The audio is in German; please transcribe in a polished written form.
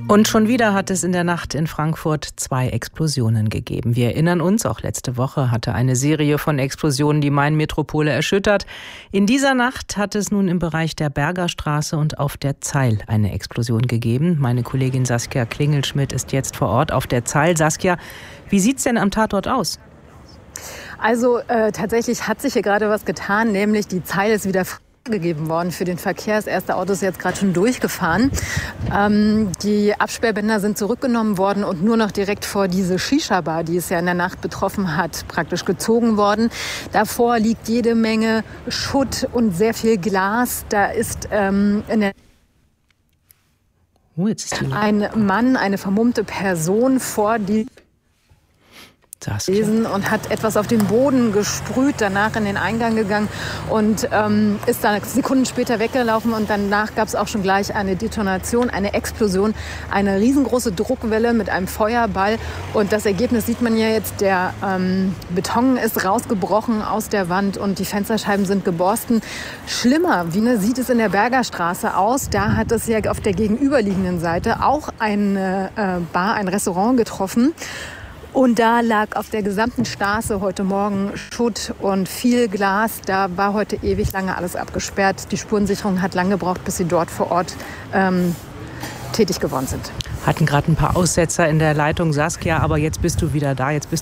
Und schon wieder hat es in der Nacht in Frankfurt 2 Explosionen gegeben. Wir erinnern uns, auch letzte Woche hatte eine Serie von Explosionen die Main-Metropole erschüttert. In dieser Nacht hat es nun im Bereich der Bergerstraße und auf der Zeil eine Explosion gegeben. Meine Kollegin Saskia Klingelschmidt ist jetzt vor Ort auf der Zeil. Saskia, wie sieht's denn am Tatort aus? Also tatsächlich hat sich hier gerade was getan, nämlich die Zeil ist wieder gegeben worden für den Verkehr. Das erste Auto ist jetzt gerade schon durchgefahren. Die Absperrbänder sind zurückgenommen worden und nur noch direkt vor diese Shisha-Bar, die es ja in der Nacht betroffen hat, praktisch gezogen worden. Davor liegt jede Menge Schutt und sehr viel Glas. Da ist ein Mann, eine vermummte Person vor die und hat etwas auf den Boden gesprüht, danach in den Eingang gegangen und ist dann Sekunden später weggelaufen und danach gab es auch schon gleich eine Detonation, eine Explosion, eine riesengroße Druckwelle mit einem Feuerball und das Ergebnis sieht man ja jetzt, der Beton ist rausgebrochen aus der Wand und die Fensterscheiben sind geborsten. Schlimmer, sieht es in der Bergerstraße aus, da hat es ja auf der gegenüberliegenden Seite auch eine Bar, ein Restaurant getroffen. Und da lag auf der gesamten Straße heute Morgen Schutt und viel Glas. Da war heute ewig lange alles abgesperrt. Die Spurensicherung hat lange gebraucht, bis sie dort vor Ort tätig geworden sind. Hatten gerade ein paar Aussetzer in der Leitung, Saskia, aber jetzt bist du wieder da. Jetzt bist